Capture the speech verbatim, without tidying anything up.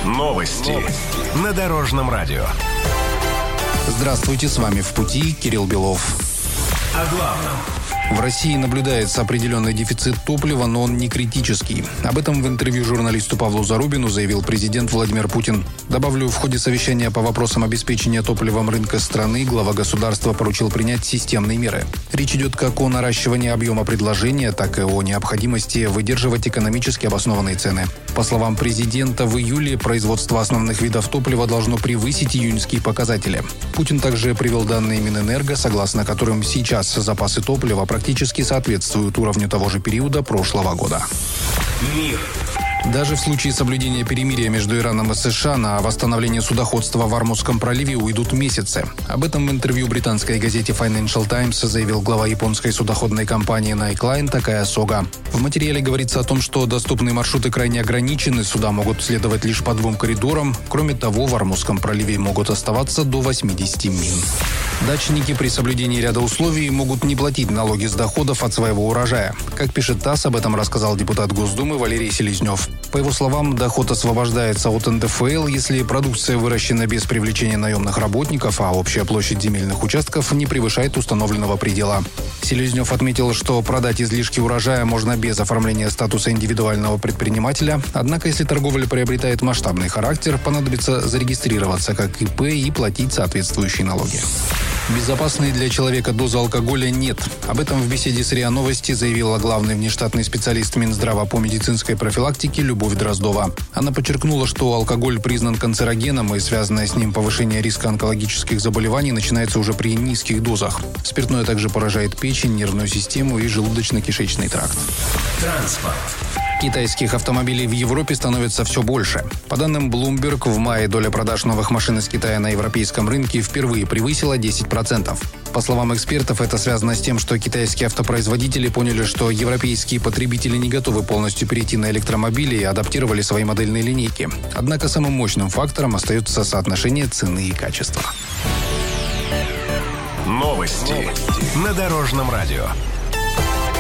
Новости на Дорожном радио. Здравствуйте, с вами «В пути» Кирилл Белов. О главном. В России наблюдается определенный дефицит топлива, но он не критический. Об этом в интервью журналисту Павлу Зарубину заявил президент Владимир Путин. Добавлю, в ходе совещания по вопросам обеспечения топливом рынка страны глава государства поручил принять системные меры. Речь идет как о наращивании объема предложения, так и о необходимости выдерживать экономически обоснованные цены. По словам президента, в июле производство основных видов топлива должно превысить июньские показатели. Путин также привел данные Минэнерго, согласно которым сейчас запасы топлива практически соответствуют уровню того же периода прошлого года. Мир. Даже в случае соблюдения перемирия между Ираном и США на восстановление судоходства в Ормузском проливе уйдут месяцы. Об этом в интервью британской газете Financial Times заявил глава японской судоходной компании Nike Line Такая Сога. В материале говорится о том, что доступные маршруты крайне ограничены, суда могут следовать лишь по двум коридорам. Кроме того, в Ормузском проливе могут оставаться до восемьдесят миль. Дачники при соблюдении ряда условий могут не платить налоги с доходов от своего урожая. Как пишет ТАСС, об этом рассказал депутат Госдумы Валерий Селезнев. По его словам, доход освобождается от эн дэ эф эл, если продукция выращена без привлечения наемных работников, а общая площадь земельных участков не превышает установленного предела. Селезнев отметил, что продать излишки урожая можно без оформления статуса индивидуального предпринимателя, однако если торговля приобретает масштабный характер, понадобится зарегистрироваться как и пэ и платить соответствующие налоги. Безопасной для человека дозы алкоголя нет. Об этом в беседе с РИА Новости заявила главный внештатный специалист Минздрава по медицинской профилактике Любовь Дроздова. Она подчеркнула, что алкоголь признан канцерогеном, и связанное с ним повышение риска онкологических заболеваний начинается уже при низких дозах. Спиртное также поражает печень, нервную систему и желудочно-кишечный тракт. Транспорт. Китайских автомобилей в Европе становится все больше. По данным Bloomberg, в мае доля продаж новых машин из Китая на европейском рынке впервые превысила десять процентов. По словам экспертов, это связано с тем, что китайские автопроизводители поняли, что европейские потребители не готовы полностью перейти на электромобили и адаптировали свои модельные линейки. Однако самым мощным фактором остается соотношение цены и качества. Новости на Дорожном радио.